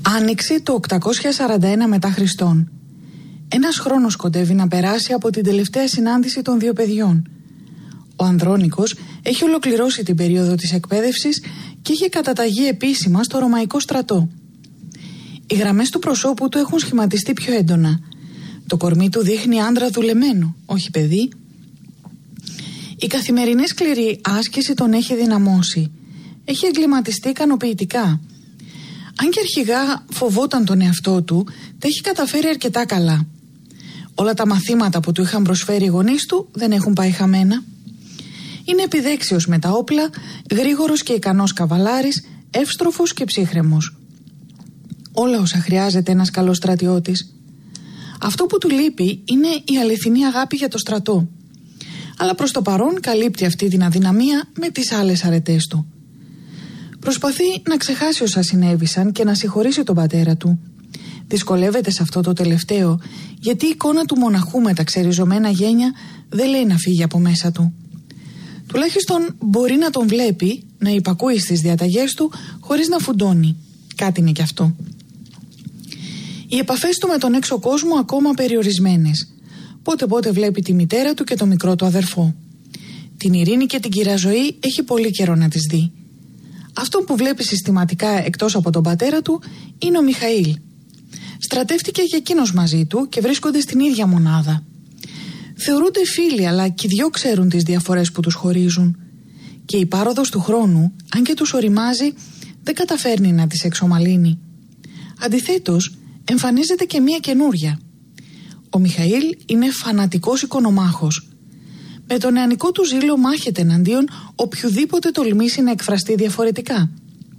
Άνοιξη το 841 μετά Χριστόν. Ένας χρόνος κοντεύει να περάσει από την τελευταία συνάντηση των δύο παιδιών. Ο Ανδρώνικος έχει ολοκληρώσει την περίοδο της εκπαίδευσης και έχει καταταγεί επίσημα στο Ρωμαϊκό στρατό. Οι γραμμές του προσώπου του έχουν σχηματιστεί πιο έντονα. Το κορμί του δείχνει άντρα δουλεμένο, όχι παιδί. Η καθημερινή σκληρή άσκηση τον έχει δυναμώσει. Έχει εγκληματιστεί ικανοποιητικά. Αν και αρχικά φοβόταν τον εαυτό του, τα έχει καταφέρει αρκετά καλά. Όλα τα μαθήματα που του είχαν προσφέρει οι γονείς του δεν έχουν πάει χαμένα. Είναι επιδέξιος με τα όπλα, γρήγορος και ικανός καβαλάρης, εύστροφος και ψύχρεμος. Όλα όσα χρειάζεται ένας καλός στρατιώτης. Αυτό που του λείπει είναι η αληθινή αγάπη για το στρατό. Αλλά προς το παρόν καλύπτει αυτή την αδυναμία με τις άλλες αρετές του. Προσπαθεί να ξεχάσει όσα συνέβησαν και να συγχωρήσει τον πατέρα του. Δυσκολεύεται σε αυτό το τελευταίο, γιατί η εικόνα του μοναχού με τα ξεριζωμένα γένια δεν λέει να φύγει από μέσα του. Τουλάχιστον μπορεί να τον βλέπει, να υπακούει στις διαταγές του χωρίς να φουντώνει. Κάτι είναι κι αυτό. Οι επαφές του με τον έξω κόσμο ακόμα περιορισμένες. Πότε βλέπει τη μητέρα του και το μικρό του αδερφό. Την Ειρήνη και την κυρία Ζωή έχει πολύ καιρό να τις δει. Αυτό που βλέπει συστηματικά εκτός από τον πατέρα του είναι ο Μιχαήλ. Στρατεύτηκε και εκείνος μαζί του και βρίσκονται στην ίδια μονάδα. Θεωρούνται φίλοι, αλλά και οι δυο ξέρουν τις διαφορές που τους χωρίζουν. Και η πάροδος του χρόνου, αν και τους οριμάζει, δεν καταφέρνει να τις εξομαλύνει. Αντιθέτως, εμφανίζεται και μία καινούρια. Ο Μιχαήλ είναι φανατικός οικονομάχος. Με τον νεανικό του ζήλο μάχεται εναντίον οποιουδήποτε τολμήσει να εκφραστεί διαφορετικά.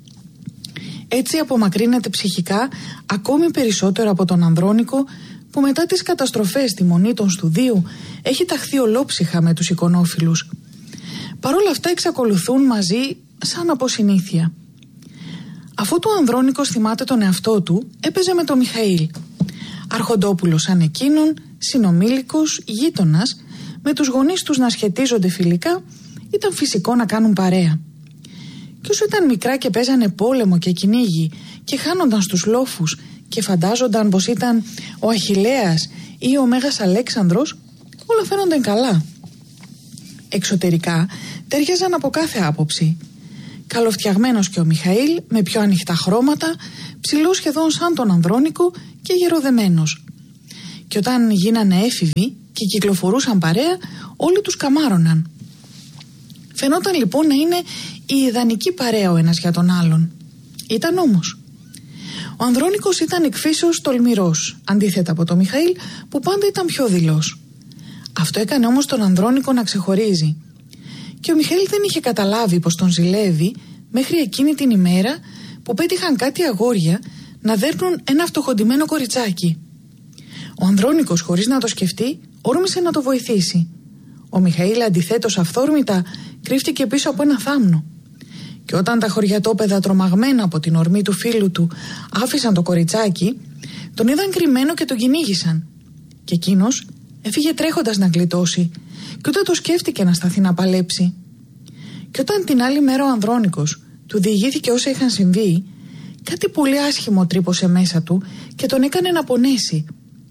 Έτσι απομακρύνεται ψυχικά ακόμη περισσότερο από τον Ανδρώνικο, που μετά τις καταστροφές στη μονή των Στουδίου έχει ταχθεί ολόψυχα με τους εικονόφιλους. Παρ' όλα αυτά εξακολουθούν μαζί σαν από συνήθεια. Αφού το Ανδρώνικος θυμάται τον εαυτό του, έπαιζε με τον Μιχαήλ. Αρχοντόπουλος σαν εκείνον, συνομήλικος, γείτονας, με τους γονείς τους να σχετίζονται φιλικά, ήταν φυσικό να κάνουν παρέα. Και όσο ήταν μικρά και παίζανε πόλεμο και κυνήγι και χάνονταν στους λόφους και φαντάζονταν πως ήταν ο Αχιλλέας ή ο Μέγας Αλέξανδρος, όλα φαίνονταν καλά. Εξωτερικά ταιριάζαν από κάθε άποψη. Καλοφτιαγμένος και ο Μιχαήλ, με πιο ανοιχτά χρώματα, ψηλό σχεδόν σαν τον Ανδρώνικο και γεροδεμένος. Και όταν γίνανε έφηβοι και κυκλοφορούσαν παρέα, όλοι τους καμάρωναν. Φαινόταν λοιπόν να είναι η ιδανική παρέα ο ένας για τον άλλον. Ήταν όμως. Ο Ανδρώνικος ήταν εκ φύσεως τολμηρός, αντίθετα από τον Μιχαήλ που πάντα ήταν πιο δειλός. Αυτό έκανε όμως τον Ανδρώνικο να ξεχωρίζει. Και ο Μιχαήλ δεν είχε καταλάβει πως τον ζηλεύει μέχρι εκείνη την ημέρα που πέτυχαν κάτι αγόρια να δέρνουν ένα φτωχοντυμένο κοριτσάκι. Ο Ανδρώνικος, χωρίς να το σκεφτεί, όρμησε να το βοηθήσει. Ο Μιχαήλ αντιθέτως αυθόρμητα κρύφτηκε πίσω από ένα θάμνο. Και όταν τα χωριατόπαιδα, τρομαγμένα από την ορμή του φίλου του, άφησαν το κοριτσάκι, τον είδαν κρυμμένο και τον κυνήγησαν. Και εκείνος έφυγε τρέχοντας να γλιτώσει, και ούτε το σκέφτηκε να σταθεί να παλέψει. Και όταν την άλλη μέρα ο Ανδρώνικος του διηγήθηκε όσα είχαν συμβεί, κάτι πολύ άσχημο τρύπωσε μέσα του και τον έκανε να πονέσει.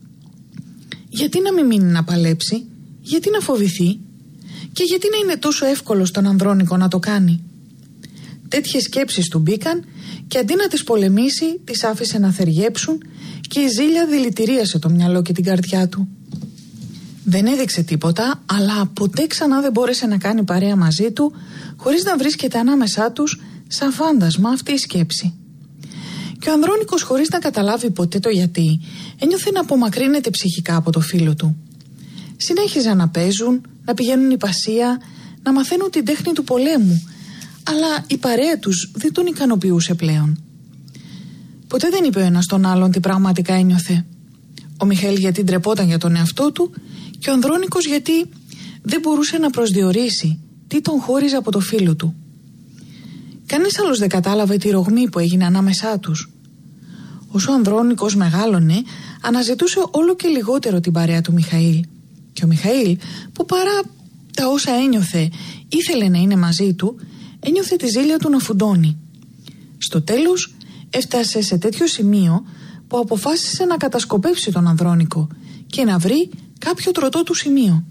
Γιατί να μην μείνει να παλέψει, γιατί να φοβηθεί, και γιατί να είναι τόσο εύκολο στον Ανδρώνικο να το κάνει. Τέτοιες σκέψεις του μπήκαν και αντί να τις πολεμήσει, τις άφησε να θεριέψουν και η ζήλια δηλητηρίασε το μυαλό και την καρδιά του. Δεν έδειξε τίποτα, αλλά ποτέ ξανά δεν μπόρεσε να κάνει παρέα μαζί του χωρίς να βρίσκεται ανάμεσά τους σαν φάντασμα αυτή η σκέψη. Και ο Ανδρώνικος, χωρίς να καταλάβει ποτέ το γιατί, ένιωθε να απομακρύνεται ψυχικά από το φίλο του. Συνέχιζαν να παίζουν, να πηγαίνουν υπασία, να μαθαίνουν την τέχνη του πολέμου, αλλά η παρέα τους δεν τον ικανοποιούσε πλέον. Ποτέ δεν είπε ο ένας τον άλλον τι πραγματικά ένιωθε. Ο Μιχαήλ γιατί ντρεπόταν για τον εαυτό του και ο Ανδρώνικος γιατί δεν μπορούσε να προσδιορίσει τι τον χώριζε από το φίλο του. Κανείς άλλος δεν κατάλαβε τη ρογμή που έγινε ανάμεσά τους. Όσο ο Ανδρώνικος μεγάλωνε, αναζητούσε όλο και λιγότερο την παρέα του Μιχαήλ. Και ο Μιχαήλ, που παρά τα όσα ένιωθε ήθελε να είναι μαζί του, ένιωθε τη ζήλια του να φουντώνει. Στο τέλος έφτασε σε τέτοιο σημείο που αποφάσισε να κατασκοπεύσει τον Ανδρώνικο και να βρει κάποιο τροτό του σημείο.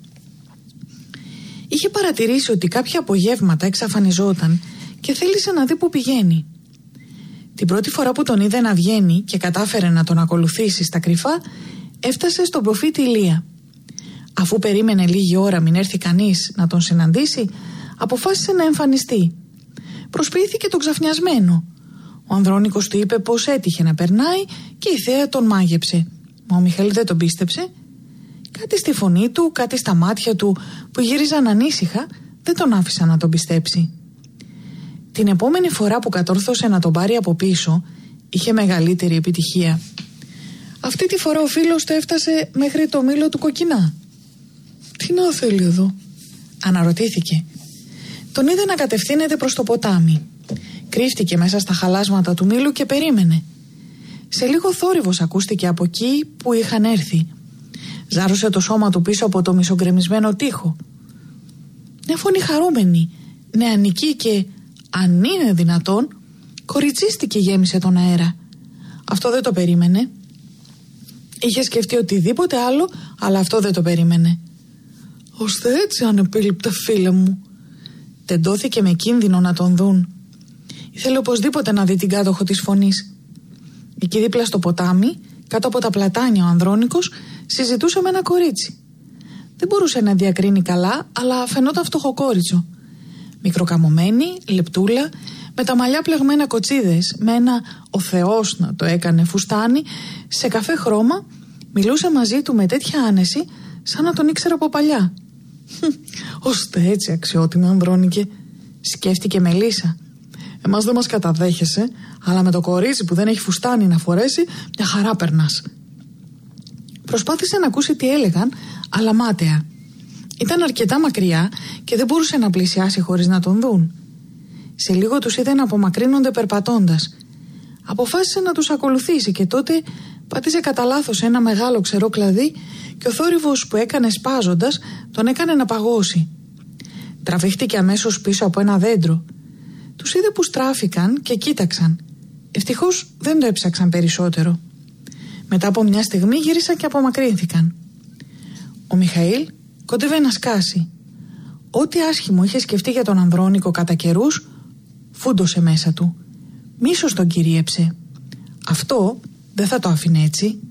Είχε παρατηρήσει ότι κάποια απογεύματα εξαφανιζόταν και θέλησε να δει που πηγαίνει. Την πρώτη φορά που τον είδε να βγαίνει και κατάφερε να τον ακολουθήσει στα κρυφά, έφτασε στον προφήτη Ηλία. Αφού περίμενε λίγη ώρα μην έρθει κανείς να τον συναντήσει, αποφάσισε να εμφανιστεί. Προσποιήθηκε τον ξαφνιασμένο. Ο Ανδρώνικος του είπε πως έτυχε να περνάει και η θέα τον μάγεψε. Μα ο Μιχαήλ δεν τον πίστεψε. Κάτι στη φωνή του, κάτι στα μάτια του που γύριζαν ανήσυχα, δεν τον άφησαν να τον πιστέψει. Την επόμενη φορά που κατόρθωσε να τον πάρει από πίσω, είχε μεγαλύτερη επιτυχία. Αυτή τη φορά ο φίλος του έφτασε μέχρι το μήλο του Κοκκινά. «Τι να θέλει εδώ?» αναρωτήθηκε. Τον είδε να κατευθύνεται προς το ποτάμι. Κρύφτηκε μέσα στα χαλάσματα του μήλου και περίμενε. Σε λίγο θόρυβος ακούστηκε από εκεί που είχαν έρθει. Ζάρωσε το σώμα του πίσω από το μισογκρεμισμένο τοίχο. Μια φωνή χαρούμενη, νεανική και, αν είναι δυνατόν, κοριτσίστηκε γέμισε τον αέρα. Αυτό δεν το περίμενε. Είχε σκεφτεί οτιδήποτε άλλο, αλλά αυτό δεν το περίμενε. «Ώστε έτσι ανεπίληπτα, φίλε μου», τεντώθηκε με κίνδυνο να τον δουν. Ήθελε οπωσδήποτε να δει την κάτοχο της φωνής. Εκεί δίπλα στο ποτάμι, κάτω από τα πλατάνια, ο Ανδρώνικος συζητούσε με ένα κορίτσι. Δεν μπορούσε να διακρίνει καλά, αλλά φαινόταν φτωχοκόριτσο. Μικροκαμωμένη, λεπτούλα, με τα μαλλιά πλεγμένα κοτσίδες, με ένα «ο Θεός να το έκανε» φουστάνι, σε καφέ χρώμα, μιλούσε μαζί του με τέτοια άνεση, σαν να τον ήξερε από παλιά. «Ώστε έτσι, αξιότιμη Ανδρώνικε», σκέφτηκε Μελίσσα. «Εμάς δεν μας καταδέχεσαι, αλλά με το κορίτσι που δεν έχει φουστάνι να φορέσει, μια χαρά περνάς». Προσπάθησε να ακούσει τι έλεγαν, αλλά μάταια. Ήταν αρκετά μακριά και δεν μπορούσε να πλησιάσει χωρίς να τον δουν. Σε λίγο τους είδε να απομακρύνονται περπατώντας. Αποφάσισε να τους ακολουθήσει και τότε πάτησε κατά λάθος ένα μεγάλο ξερό κλαδί και ο θόρυβος που έκανε σπάζοντας τον έκανε να παγώσει. Τραβήχτηκε αμέσως πίσω από ένα δέντρο. Τους είδε που στράφηκαν και κοίταξαν. Ευτυχώς δεν το έψαξαν περισσότερο. Μετά από μια στιγμή γύρισαν και απομακρύνθηκαν. Ο Μιχαήλ κόντευε να σκάσει. Ό,τι άσχημο είχε σκεφτεί για τον Ανδρώνικο κατά καιρούς, φούντωσε μέσα του. Μίσος τον κυρίεψε. Αυτό δεν θα το άφηνε έτσι.